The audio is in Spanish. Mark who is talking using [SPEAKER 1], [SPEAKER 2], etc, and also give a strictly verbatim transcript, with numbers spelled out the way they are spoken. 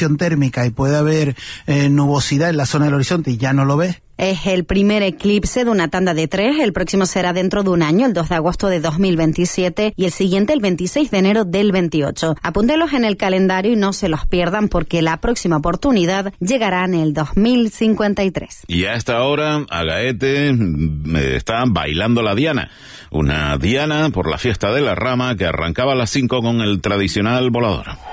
[SPEAKER 1] variación térmica y puede haber eh, nubosidad en la zona del horizonte y ya no lo ves.
[SPEAKER 2] Es el primer eclipse de una tanda de tres. El próximo será dentro de un año, el dos de agosto de dos mil veintisiete, y el siguiente el veintiséis de enero del veintiocho. Apúntelos en el calendario y no se los pierdan porque la próxima oportunidad llegará en el dos mil cincuenta y tres.
[SPEAKER 3] Y a esta hora, Agaete está bailando la Diana. Una Diana por la fiesta de la Rama que arrancaba a las cinco con el tradicional volador.